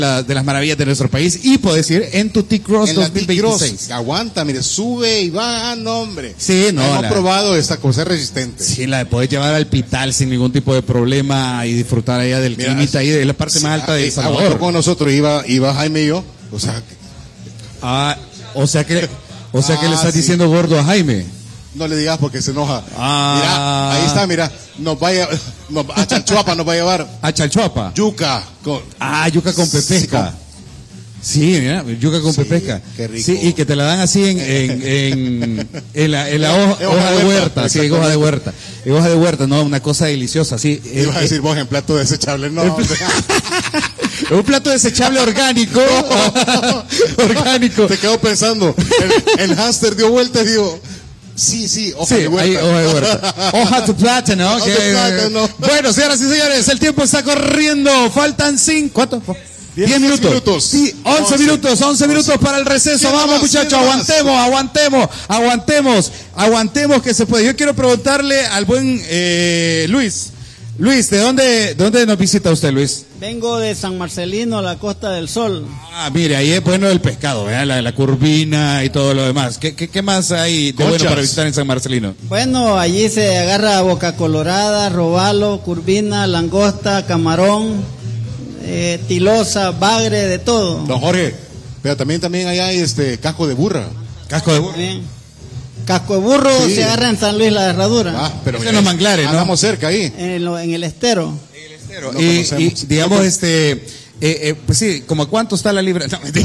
de las maravillas de nuestro país, y puedes ir en tu T-Cross 2026. Aguanta, mire, sube y va, no, hombre. Sí, no. Hemos probado esta cosa, es resistente. Sí, la puedes llevar al Pital sin ningún tipo de problema y disfrutar allá del climita ahí de la parte más alta de El Salvador. Con nosotros iba Jaime y yo, o sea. O sea que le estás diciendo gordo a Jaime. No le digas porque se enoja. Mira, ahí está, mira. A Chalchuapa nos va a llevar. ¿A Chalchuapa? Yuca. Yuca con pepesca. Sí, mira, yuca con pepesca. Qué rico. Sí, y que te la dan así en la hoja de huerta. Sí, hoja de huerta. Hoja de huerta, no, una cosa deliciosa. Sí. Ibas a decir vos en plato desechable, no. Un plato desechable orgánico. Orgánico. Te quedo pensando. El hámster dio vueltas y digo. Sí, hoja de huerta. Hoja de huerta. Hoja de plátano. Bueno, señoras y señores, el tiempo está corriendo. Faltan 5. ¿Cuánto? 10 minutos. Sí, 11 minutos para el receso. Vamos, muchachos, aguantemos que se puede. Yo quiero preguntarle al buen Luis. Luis, ¿de dónde nos visita usted, Luis? Vengo de San Marcelino, la Costa del Sol. Mire, ahí es bueno el pescado, ¿verdad? La curvina y todo lo demás. ¿Qué más hay de bueno para visitar en San Marcelino? Bueno, allí se agarra boca colorada, robalo, curvina, langosta, camarón, tilosa, bagre, de todo. Don Jorge, pero también allá hay casco de burra. Casco de burra. Bien. Casco de burro se agarra en San Luis la Herradura. Pero en los manglares, ¿no? Andamos cerca ahí. En el estero. Y digamos, pues sí, ¿como cuánto está la libra? No, mentira.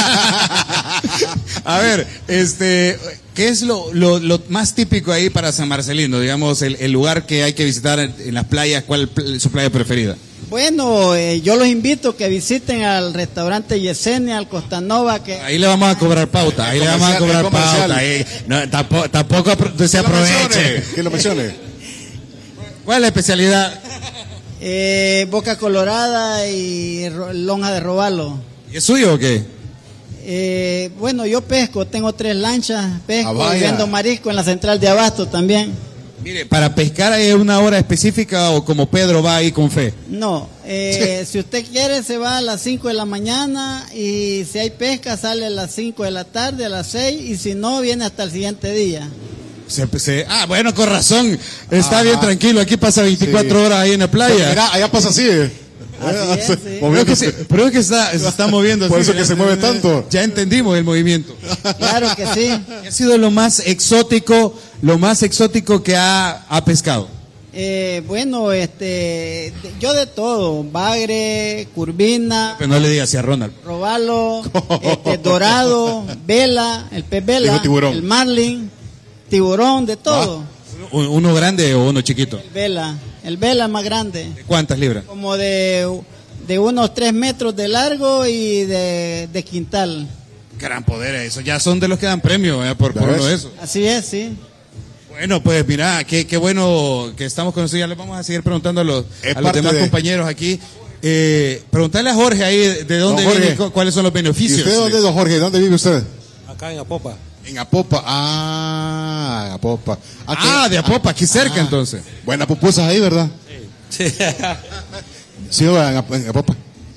A ver, ¿qué es lo más típico ahí para San Marcelino? Digamos, el lugar que hay que visitar en las playas, ¿cuál es su playa preferida? Bueno, yo los invito a que visiten al restaurante Yesenia, al Costa Nova. Ahí le vamos a cobrar pauta. No, tampoco se aproveche. Que lo mencione. ¿Cuál es la especialidad? Boca colorada y lonja de robalo. ¿Y es suyo o qué? Bueno, yo pesco, tengo 3 lanchas, pesco y vendo marisco en la central de abasto también. Mire, ¿para pescar hay una hora específica o como Pedro va ahí con fe? No, si usted quiere se va a las 5 de la mañana y si hay pesca sale a las 5 de la tarde, a las 6 y si no viene hasta el siguiente día. Bueno, con razón, está bien tranquilo, aquí pasa 24 horas ahí en la playa. Mira, allá pasa así. Así es, pero es que se está moviendo. Por eso que se mueve tanto. Ya entendimos el movimiento. Claro que sí. ¿Qué ha sido lo más exótico que ha pescado? Bueno, yo de todo, bagre, curvina. Pero no le digas así a Ronald. Robalo, dorado, vela, el pez vela, el marlin, tiburón, de todo. ¿Uno grande o uno chiquito? El vela más grande. ¿De cuántas libras? Como de unos 3 metros de largo y de quintal. Gran poder eso, ya son de los que dan premio por uno de eso. Así es, sí. Bueno, pues mira, qué bueno que estamos con nosotros. Ya les vamos a seguir preguntando a los demás compañeros aquí. Preguntarle a Jorge ahí de dónde vive, cuáles son los beneficios. ¿Y usted dónde, don Jorge? ¿Dónde vive usted? Acá en Apopa. En Apopa, Apopa. De Apopa, aquí cerca entonces. Buenas pupusas ahí, ¿verdad? Sí. Sí, en Apopa.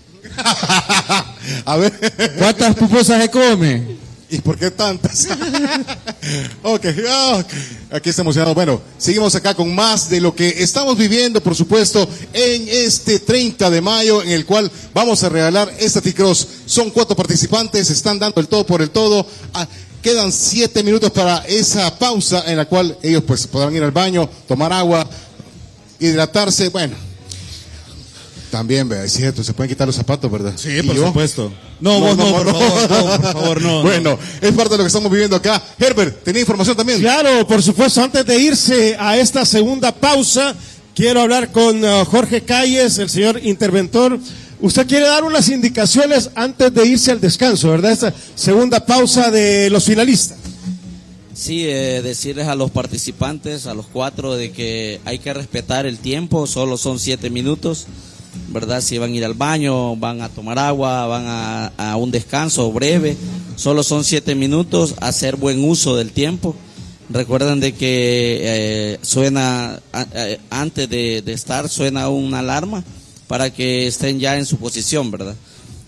A ver. ¿Cuántas pupusas se come? ¿Y por qué tantas? Okay. Aquí está emocionado. Bueno, seguimos acá con más de lo que estamos viviendo, por supuesto, en este 30 de mayo, en el cual vamos a regalar esta T-Cross. Son 4 participantes, están dando el todo por el todo. Quedan 7 minutos para esa pausa en la cual ellos pues podrán ir al baño, tomar agua, hidratarse. Bueno, también, es cierto, se pueden quitar los zapatos, ¿verdad? Sí, por supuesto. No, por favor, no. Bueno, es parte de lo que estamos viviendo acá. Herbert, ¿tenía información también? Claro, por supuesto. Antes de irse a esta segunda pausa, quiero hablar con Jorge Calles, el señor interventor. Usted quiere dar unas indicaciones antes de irse al descanso, ¿verdad? Esta segunda pausa de los finalistas. Sí, decirles a los participantes, a los 4, de que hay que respetar el tiempo, solo son 7 minutos, ¿verdad? Si van a ir al baño, van a tomar agua, van a un descanso breve, solo son 7 minutos, hacer buen uso del tiempo. Recuerden de que suena, antes de estar, suena una alarma para que estén ya en su posición, ¿verdad?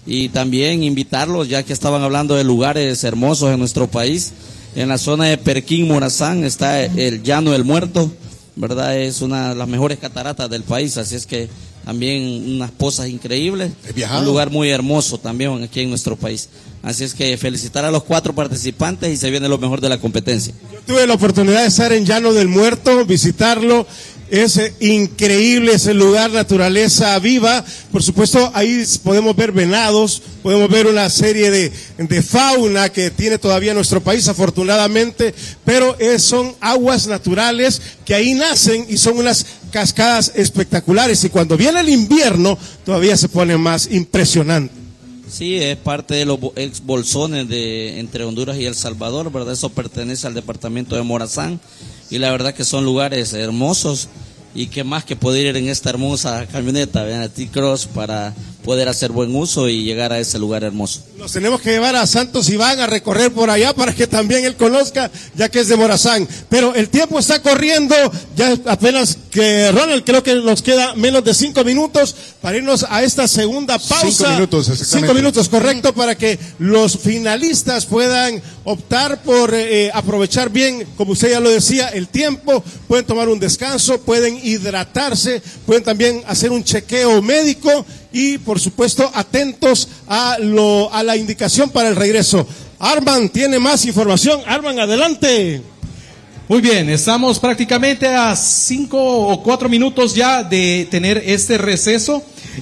Y también invitarlos, ya que estaban hablando de lugares hermosos en nuestro país. En la zona de Perquín, Morazán, está el Llano del Muerto, ¿verdad? Es una de las mejores cataratas del país, así es que también unas pozas increíbles. Un lugar muy hermoso también aquí en nuestro país. Así es que felicitar a los 4 participantes y se viene lo mejor de la competencia. Yo tuve la oportunidad de estar en Llano del Muerto, visitarlo. Es increíble ese lugar, naturaleza viva. Por supuesto, ahí podemos ver venados, podemos ver una serie de fauna que tiene todavía nuestro país, afortunadamente, pero son aguas naturales que ahí nacen y son unas cascadas espectaculares. Y cuando viene el invierno, todavía se pone más impresionante. Sí, es parte de los ex bolsones entre Honduras y El Salvador, ¿verdad? Eso pertenece al departamento de Morazán. Y la verdad que son lugares hermosos y que más que poder ir en esta hermosa camioneta, vean, T-Cross, para poder hacer buen uso y llegar a ese lugar hermoso. Nos tenemos que llevar a Santos Iván a recorrer por allá para que también él conozca, ya que es de Morazán. Pero el tiempo está corriendo, ya apenas que Ronald, creo que nos queda menos de 5 minutos para irnos a esta segunda pausa. 5 minutos, exactamente. 5 minutos, correcto, para que los finalistas puedan optar por aprovechar bien, como usted ya lo decía, el tiempo, pueden tomar un descanso, pueden hidratarse, pueden también hacer un chequeo médico y, por supuesto, atentos a la indicación para el regreso. Arman tiene más información. Arman, adelante. Muy bien, estamos prácticamente a 5 o 4 minutos ya de tener este receso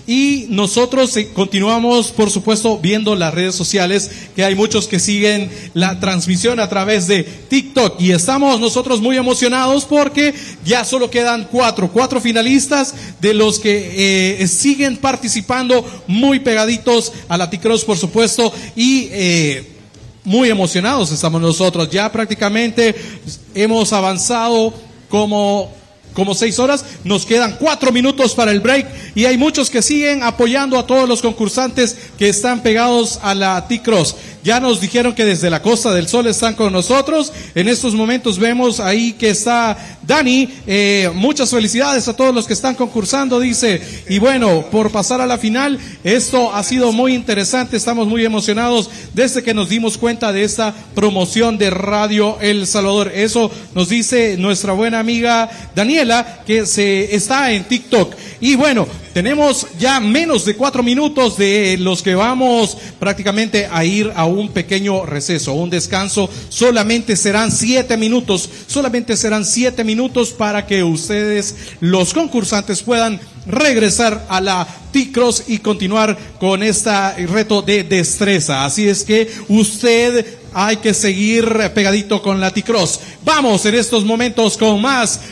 y nosotros continuamos, por supuesto, viendo las redes sociales, que hay muchos que siguen la transmisión a través de TikTok y estamos nosotros muy emocionados porque ya solo quedan 4 finalistas de los que siguen participando muy pegaditos a la T-Cross, por supuesto, y muy emocionados estamos nosotros. Ya prácticamente hemos avanzado como 6 horas, nos quedan 4 minutos para el break y hay muchos que siguen apoyando a todos los concursantes que están pegados a la T-Cross. Ya nos dijeron que desde la Costa del Sol están con nosotros. En estos momentos vemos ahí que está Dani. Muchas felicidades a todos los que están concursando, dice. Y bueno, por pasar a la final, esto ha sido muy interesante. Estamos muy emocionados desde que nos dimos cuenta de esta promoción de Radio El Salvador. Eso nos dice nuestra buena amiga Daniela, que está en TikTok. Y bueno, tenemos ya menos de 4 minutos de los que vamos prácticamente a ir a un pequeño receso, un descanso. Solamente serán 7 minutos, para que ustedes, los concursantes, puedan regresar a la T-Cross y continuar con este reto de destreza. Así es que usted hay que seguir pegadito con la T-Cross. Vamos en estos momentos con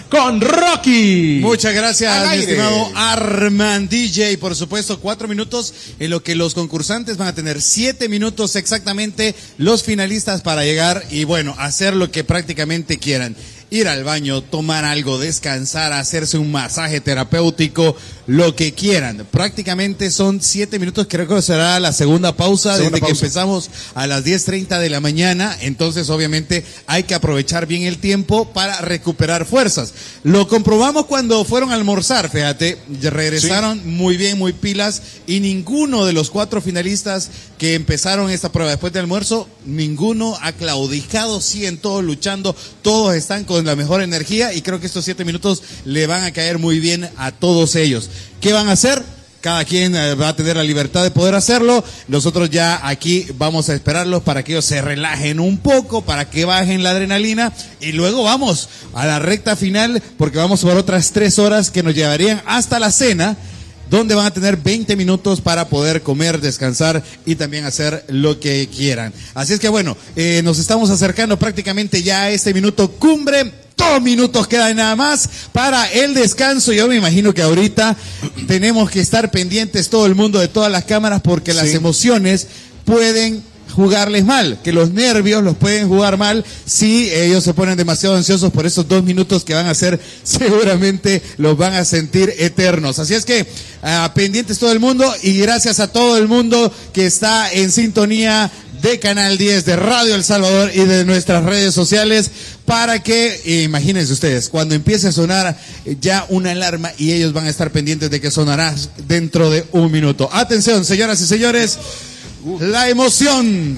Rocky. Muchas gracias, mi estimado Arman DJ. Por supuesto, 4 minutos en lo que los concursantes van a tener 7 minutos exactamente los finalistas para llegar y bueno, hacer lo que prácticamente quieran. Ir al baño, tomar algo, descansar, hacerse un masaje terapéutico, lo que quieran. Prácticamente son 7 minutos, creo que será la segunda pausa desde que empezamos a las 10:30 de la mañana. Entonces, obviamente, hay que aprovechar bien el tiempo para recuperar fuerzas. Lo comprobamos cuando fueron a almorzar, fíjate, regresaron muy bien, muy pilas, y ninguno de los 4 finalistas que empezaron esta prueba después del almuerzo, ninguno ha claudicado, siguen todos luchando, todos están con la mejor energía y creo que estos 7 minutos le van a caer muy bien a todos ellos. ¿Qué van a hacer? Cada quien va a tener la libertad de poder hacerlo. Nosotros ya aquí vamos a esperarlos para que ellos se relajen un poco, para que bajen la adrenalina y luego vamos a la recta final porque vamos por otras 3 horas que nos llevarían hasta la cena, donde van a tener 20 minutos para poder comer, descansar y también hacer lo que quieran. Así es que bueno, nos estamos acercando prácticamente ya a este minuto cumbre. 2 minutos quedan nada más para el descanso. Yo me imagino que ahorita tenemos que estar pendientes todo el mundo de todas las cámaras porque las emociones pueden jugarles mal, que los nervios los pueden jugar mal si ellos se ponen demasiado ansiosos por esos 2 minutos que van a ser, seguramente los van a sentir eternos. Así es que pendientes todo el mundo y gracias a todo el mundo que está en sintonía de Canal 10, de Radio El Salvador y de nuestras redes sociales para que, imagínense ustedes, cuando empiece a sonar ya una alarma y ellos van a estar pendientes de que sonará dentro de 1 minuto. Atención, señoras y señores. La emoción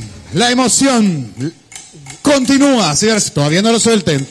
continúa, señores. Todavía no lo suelten.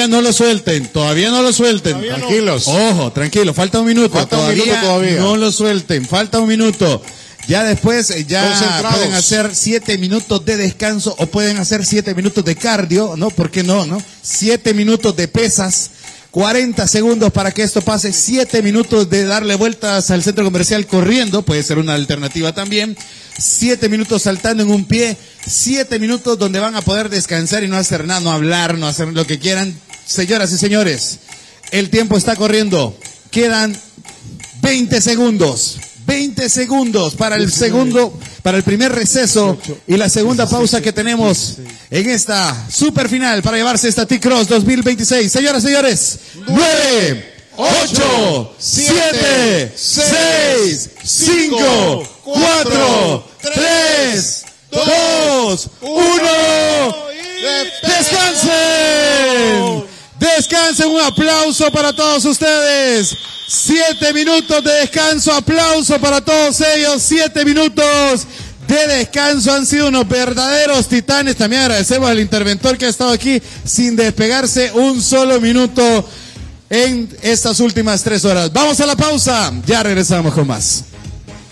Tranquilos. Ojo, tranquilo. Falta un minuto. Todavía no lo suelten. Falta un minuto. Ya después, pueden hacer 7 minutos de descanso o pueden hacer 7 minutos de cardio, ¿no? ¿Por qué no? 7 minutos de pesas, 40 segundos para que esto pase, 7 minutos de darle vueltas al centro comercial corriendo, puede ser una alternativa también, 7 minutos saltando en un pie, 7 minutos donde van a poder descansar y no hacer nada, no hablar, no hacer lo que quieran. Señoras y señores, el tiempo está corriendo, quedan 20 segundos. 20 segundos para el primer receso y la segunda pausa que tenemos en esta super final para llevarse esta T-Cross 2026. Señoras y señores, 9, 8, 7, 6, 5, 4, 3, 2, 1. ¡Descansen! Descansen, un aplauso para todos ustedes. 7 minutos de descanso, aplauso para todos ellos. 7 minutos de descanso, han sido unos verdaderos titanes. También agradecemos al interventor que ha estado aquí sin despegarse un solo minuto en estas últimas 3 horas. Vamos a la pausa, ya regresamos con más.